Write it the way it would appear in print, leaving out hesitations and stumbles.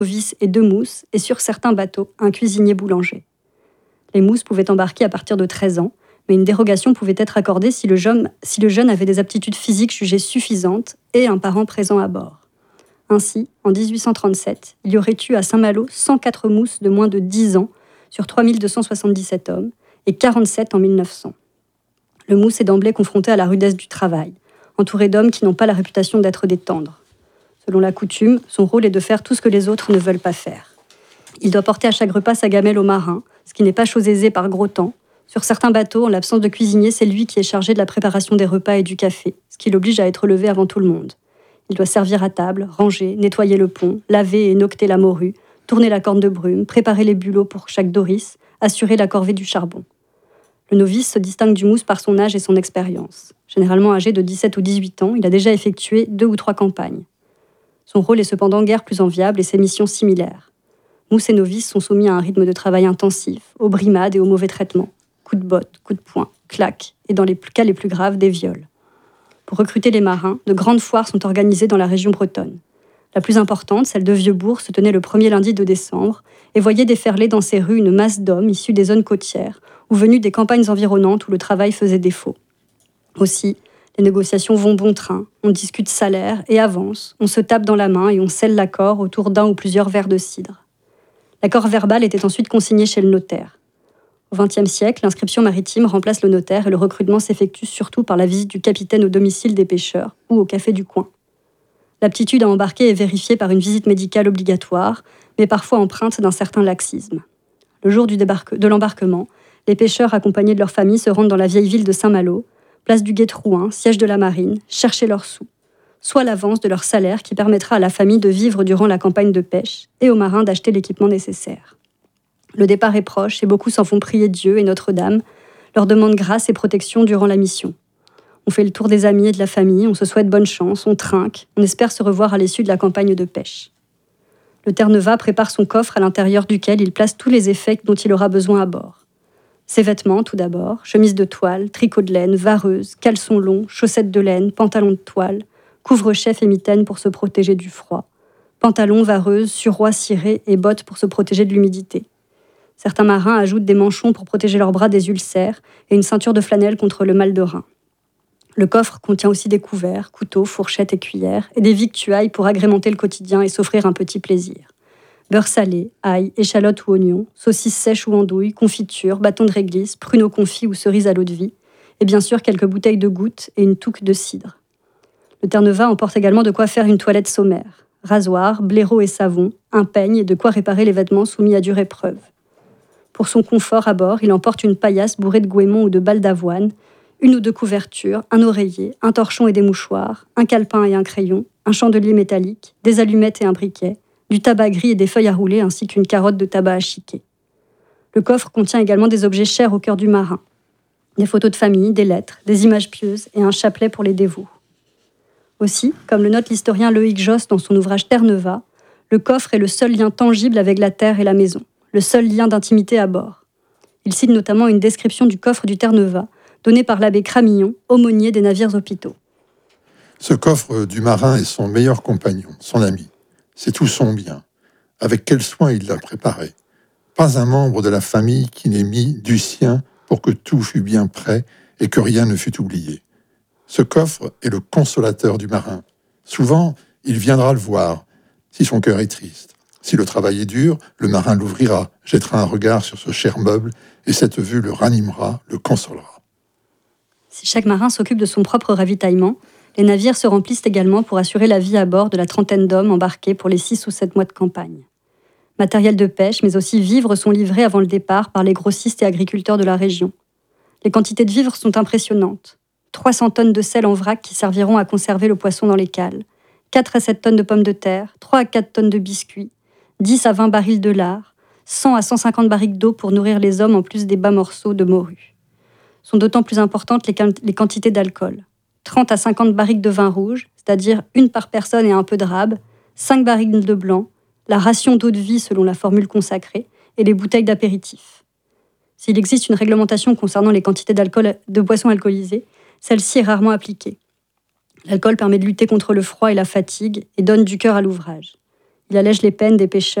novices et 2 mousses, et sur certains bateaux, un cuisinier boulanger. Les mousses pouvaient embarquer à partir de 13 ans, mais une dérogation pouvait être accordée si le jeune avait des aptitudes physiques jugées suffisantes et un parent présent à bord. Ainsi, en 1837, il y aurait eu à Saint-Malo 104 mousses de moins de 10 ans sur 3277 hommes et 47 en 1900. Le mousse est d'emblée confronté à la rudesse du travail, entouré d'hommes qui n'ont pas la réputation d'être des tendres. Selon la coutume, son rôle est de faire tout ce que les autres ne veulent pas faire. Il doit porter à chaque repas sa gamelle aux marins, ce qui n'est pas chose aisée par gros temps. Sur certains bateaux, en l'absence de cuisinier, c'est lui qui est chargé de la préparation des repas et du café, ce qui l'oblige à être levé avant tout le monde. Il doit servir à table, ranger, nettoyer le pont, laver et nocter la morue, tourner la corne de brume, préparer les bulots pour chaque doris, assurer la corvée du charbon. Le novice se distingue du mousse par son âge et son expérience. Généralement âgé de 17 ou 18 ans, il a déjà effectué 2 ou 3 campagnes. Son rôle est cependant guère plus enviable et ses missions similaires. Mousse et novices sont soumis à un rythme de travail intensif, aux brimades et aux mauvais traitements. Coups de botte, coups de poing, claques, et dans les cas les plus graves, des viols. Pour recruter les marins, de grandes foires sont organisées dans la région bretonne. La plus importante, celle de Vieux-Bourg, se tenait le premier lundi de décembre et voyait déferler dans ses rues une masse d'hommes issus des zones côtières ou venus des campagnes environnantes où le travail faisait défaut. Aussi, les négociations vont bon train, on discute salaire et avance, on se tape dans la main et on scelle l'accord autour d'un ou plusieurs verres de cidre. L'accord verbal était ensuite consigné chez le notaire. Au XXe siècle, l'inscription maritime remplace le notaire et le recrutement s'effectue surtout par la visite du capitaine au domicile des pêcheurs ou au café du coin. L'aptitude à embarquer est vérifiée par une visite médicale obligatoire, mais parfois empreinte d'un certain laxisme. Le jour de l'embarquement, les pêcheurs accompagnés de leurs familles se rendent dans la vieille ville de Saint-Malo, place du Gué-Trouin, siège de la marine, chercher leurs sous, soit l'avance de leur salaire qui permettra à la famille de vivre durant la campagne de pêche et aux marins d'acheter l'équipement nécessaire. Le départ est proche et beaucoup s'en font prier Dieu et Notre-Dame, leur demandent grâce et protection durant la mission. On fait le tour des amis et de la famille, on se souhaite bonne chance, on trinque, on espère se revoir à l'issue de la campagne de pêche. Le Terre-Neuve prépare son coffre à l'intérieur duquel il place tous les effets dont il aura besoin à bord. Ses vêtements, tout d'abord, chemise de toile, tricot de laine, vareuse, caleçons longs, chaussettes de laine, pantalons de toile, couvre-chef et mitaine pour se protéger du froid, pantalons, vareuse, suroît ciré et bottes pour se protéger de l'humidité. Certains marins ajoutent des manchons pour protéger leurs bras des ulcères et une ceinture de flanelle contre le mal de rein. Le coffre contient aussi des couverts, couteaux, fourchettes et cuillères, et des victuailles pour agrémenter le quotidien et s'offrir un petit plaisir. Beurre salé, ail, échalote ou oignon, saucisses sèches ou andouilles, confiture, bâtons de réglisse, pruneaux confits ou cerises à l'eau de vie, et bien sûr quelques bouteilles de gouttes et une touque de cidre. Le Terre-Neuve emporte également de quoi faire une toilette sommaire. Rasoir, blaireau et savon, un peigne et de quoi réparer les vêtements soumis à dure épreuve. Pour son confort à bord, il emporte une paillasse bourrée de goémons ou de balles d'avoine, 1 ou 2 couvertures, un oreiller, un torchon et des mouchoirs, un calepin et un crayon, un chandelier métallique, des allumettes et un briquet, du tabac gris et des feuilles à rouler ainsi qu'une carotte de tabac à chiquer. Le coffre contient également des objets chers au cœur du marin. Des photos de famille, des lettres, des images pieuses et un chapelet pour les dévots. Aussi, comme le note l'historien Loïc Josse dans son ouvrage Terre-Neuve, le coffre est le seul lien tangible avec la terre et la maison, le seul lien d'intimité à bord. Il cite notamment une description du coffre du Terre-Neuve, donnée par l'abbé Cramillon, aumônier des navires hôpitaux. Ce coffre du marin est son meilleur compagnon, son ami. C'est tout son bien. Avec quel soin il l'a préparé. Pas un membre de la famille qui n'ait mis du sien pour que tout fût bien prêt et que rien ne fût oublié. Ce coffre est le consolateur du marin. Souvent, il viendra le voir, si son cœur est triste. Si le travail est dur, le marin l'ouvrira, jettera un regard sur ce cher meuble, et cette vue le ranimera, le consolera. Si chaque marin s'occupe de son propre ravitaillement, les navires se remplissent également pour assurer la vie à bord de la trentaine d'hommes embarqués pour les 6 ou 7 mois de campagne. Matériel de pêche, mais aussi vivres sont livrés avant le départ par les grossistes et agriculteurs de la région. Les quantités de vivres sont impressionnantes. 300 tonnes de sel en vrac qui serviront à conserver le poisson dans les cales, 4 à 7 tonnes de pommes de terre, 3 à 4 tonnes de biscuits, 10 à 20 barils de lard, 100 à 150 barriques d'eau pour nourrir les hommes en plus des bas morceaux de morue. Sont d'autant plus importantes les quantités d'alcool. 30 à 50 barriques de vin rouge, c'est-à-dire 1 par personne et un peu de rab, 5 barriques de blanc, la ration d'eau de vie selon la formule consacrée, et les bouteilles d'apéritif. S'il existe une réglementation concernant les quantités de boissons alcoolisées, celle-ci est rarement appliquée. L'alcool permet de lutter contre le froid et la fatigue et donne du cœur à l'ouvrage. Il allège les peines des pécheurs